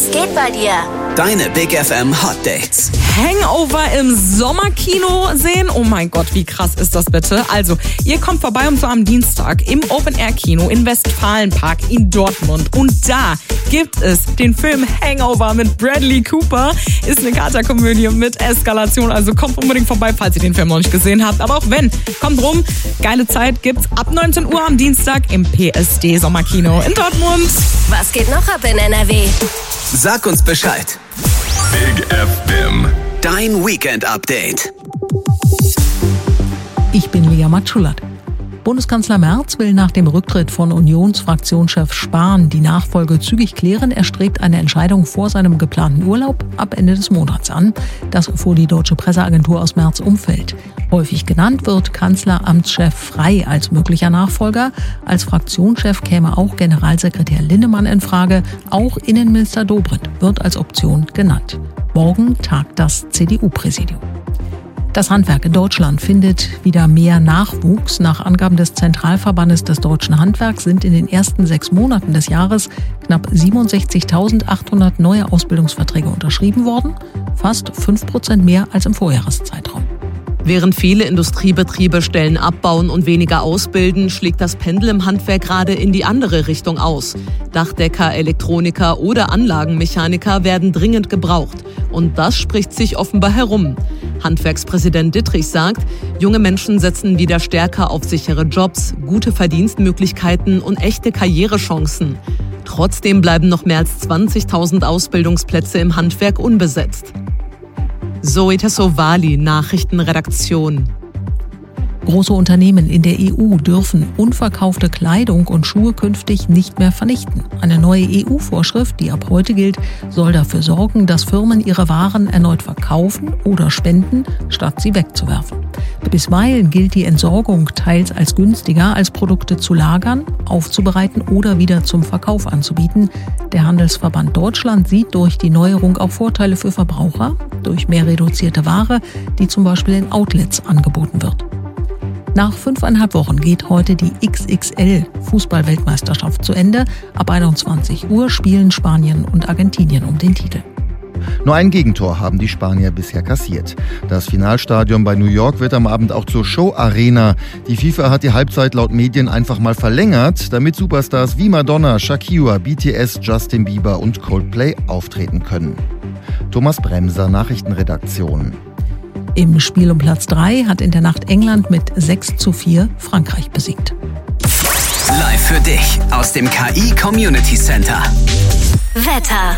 Was geht bei dir? Deine Big FM Hot Dates. Hangover im Sommerkino sehen? Oh mein Gott, wie krass ist das bitte? Also, ihr kommt vorbei und zwar am Dienstag im Open-Air-Kino in Westfalenpark in Dortmund. Und da gibt es den Film Hangover mit Bradley Cooper. Ist eine Katerkomödie mit Eskalation. Also kommt unbedingt vorbei, falls ihr den Film noch nicht gesehen habt. Aber auch wenn, kommt rum. Geile Zeit gibt's ab 19 Uhr am Dienstag im PSD Sommerkino in Dortmund. Was geht noch ab in NRW? Sag uns Bescheid. Big FM. Dein Weekend-Update. Ich bin Lea Matschulat. Bundeskanzler Merz will nach dem Rücktritt von Unionsfraktionschef Spahn die Nachfolge zügig klären. Er strebt eine Entscheidung vor seinem geplanten Urlaub ab Ende des Monats an. Das erfuhr die deutsche Presseagentur aus Merz' Umfeld. Häufig genannt wird Kanzleramtschef Frey als möglicher Nachfolger. Als Fraktionschef käme auch Generalsekretär Linnemann in Frage. Auch Innenminister Dobrindt wird als Option genannt. Morgen tagt das CDU-Präsidium. Das Handwerk in Deutschland findet wieder mehr Nachwuchs. Nach Angaben des Zentralverbandes des deutschen Handwerks sind in den ersten 6 Monaten des Jahres knapp 67.800 neue Ausbildungsverträge unterschrieben worden. Fast 5% mehr als im Vorjahreszeitraum. Während viele Industriebetriebe Stellen abbauen und weniger ausbilden, schlägt das Pendel im Handwerk gerade in die andere Richtung aus. Dachdecker, Elektroniker oder Anlagenmechaniker werden dringend gebraucht. Und das spricht sich offenbar herum. Handwerkspräsident Dittrich sagt, junge Menschen setzen wieder stärker auf sichere Jobs, gute Verdienstmöglichkeiten und echte Karrierechancen. Trotzdem bleiben noch mehr als 20.000 Ausbildungsplätze im Handwerk unbesetzt. Zoe Tassovali, Nachrichtenredaktion. Große Unternehmen in der EU dürfen unverkaufte Kleidung und Schuhe künftig nicht mehr vernichten. Eine neue EU-Vorschrift, die ab heute gilt, soll dafür sorgen, dass Firmen ihre Waren erneut verkaufen oder spenden, statt sie wegzuwerfen. Bisweilen gilt die Entsorgung teils als günstiger, als Produkte zu lagern, aufzubereiten oder wieder zum Verkauf anzubieten. Der Handelsverband Deutschland sieht durch die Neuerung auch Vorteile für Verbraucher, durch mehr reduzierte Ware, die zum Beispiel in Outlets angeboten wird. Nach 5,5 Wochen geht heute die XXL-Fußball-Weltmeisterschaft zu Ende. Ab 21 Uhr spielen Spanien und Argentinien um den Titel. Nur ein Gegentor haben die Spanier bisher kassiert. Das Finalstadion bei New York wird am Abend auch zur Show-Arena. Die FIFA hat die Halbzeit laut Medien einfach mal verlängert, damit Superstars wie Madonna, Shakira, BTS, Justin Bieber und Coldplay auftreten können. Thomas Bremser, Nachrichtenredaktion. Im Spiel um Platz 3 hat in der Nacht England mit 6:4 Frankreich besiegt. Live für dich aus dem KI Community Center. Wetter.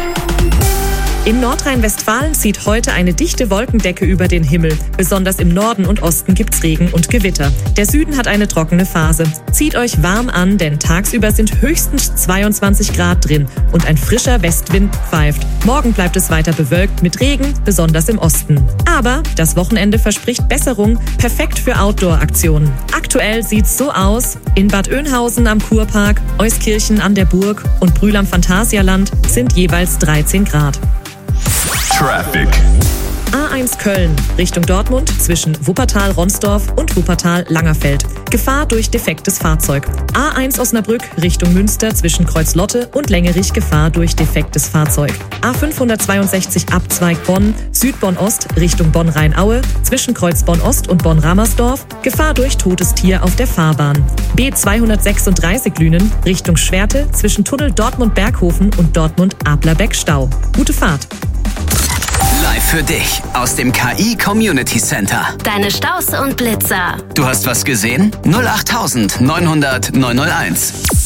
In Nordrhein-Westfalen zieht heute eine dichte Wolkendecke über den Himmel. Besonders im Norden und Osten gibt's Regen und Gewitter. Der Süden hat eine trockene Phase. Zieht euch warm an, denn tagsüber sind höchstens 22 Grad drin und ein frischer Westwind pfeift. Morgen bleibt es weiter bewölkt mit Regen, besonders im Osten. Aber das Wochenende verspricht Besserung, perfekt für Outdoor-Aktionen. Aktuell sieht's so aus: in Bad Oeynhausen am Kurpark, Euskirchen an der Burg und Brühl am Phantasialand sind jeweils 13 Grad. Traffic. A1 Köln Richtung Dortmund zwischen Wuppertal-Ronsdorf und Wuppertal-Langerfeld. Gefahr durch defektes Fahrzeug. A1 Osnabrück Richtung Münster zwischen Kreuzlotte und Längerich. Gefahr durch defektes Fahrzeug. A562 Abzweig Bonn, Südbonn-Ost Richtung Bonn-Rheinaue zwischen Kreuz Bonn-Ost und Bonn-Ramersdorf. Gefahr durch totes Tier auf der Fahrbahn. B236 Lünen Richtung Schwerte zwischen Tunnel Dortmund-Berghofen und Dortmund-Adlerbeck Stau. Gute Fahrt. Live für dich aus dem KI Community Center. Deine Staus und Blitzer. Du hast was gesehen? 08900 901.